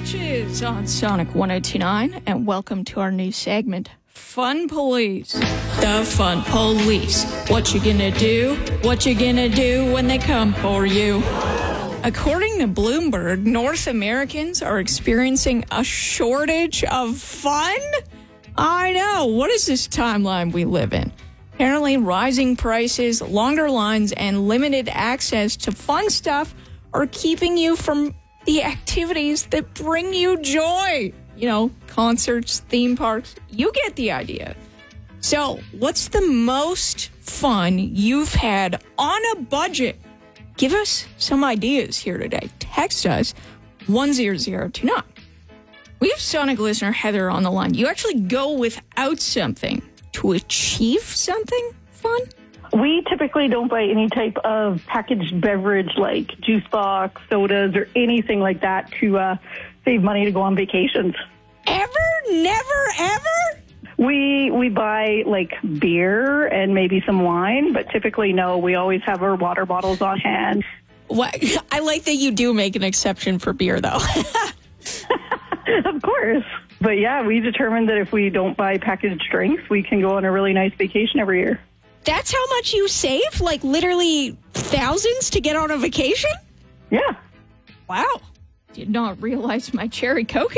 Witches on Sonic 102.9, and welcome to our new segment, Fun Police. The Fun Police. What you gonna do? What you gonna do when they come for you? According to Bloomberg, North Americans are experiencing a shortage of fun? I know. What is this timeline we live in? Apparently, rising prices, longer lines, and limited access to fun stuff are keeping you from the activities that bring you joy. You know, concerts, theme parks. You get the idea. So, what's the most fun you've had on a budget? Give us some ideas here today. Text us 10029. We have Sonic listener Heather on the line. You actually go without something to achieve something fun? We typically don't buy any type of packaged beverage like juice box, sodas, or anything like that to save money to go on vacations. Ever? Never, ever? We buy like beer and maybe some wine, but typically no, we always have our water bottles on hand. What? I like that you do make an exception for beer, though. Of course. But yeah, we determined that if we don't buy packaged drinks, we can go on a really nice vacation every year. That's how much you save? Like literally thousands to get on a vacation? Yeah. Wow. Did not realize my cherry Coke